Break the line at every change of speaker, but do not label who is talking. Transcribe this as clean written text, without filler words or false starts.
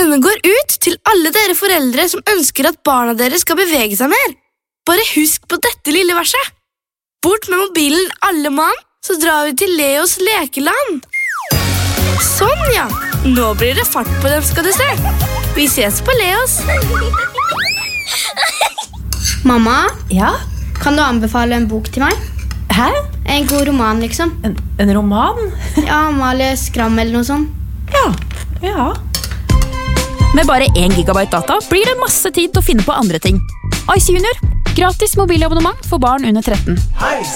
Denne går ut til alle dere foreldre som ønsker at barna deres skal bevege seg mer. Bare husk på dette lille verset. Bort med mobilen alle mann, så drar vi til Leos lekeland. Sånn, ja. Nå blir det fart på dem, skal du se. Vi ses på Leos.
Mamma,
Ja?
kan du anbefale en bok til meg?
Hæ?
En god roman, liksom.
En roman?
Ja, Amalie Skram eller noe sånt.
Ja.
Med bare 1 gigabyte data blir det masse tid til å finne på andre ting. Ice Junior. Gratis mobilabonnement for barn under 13.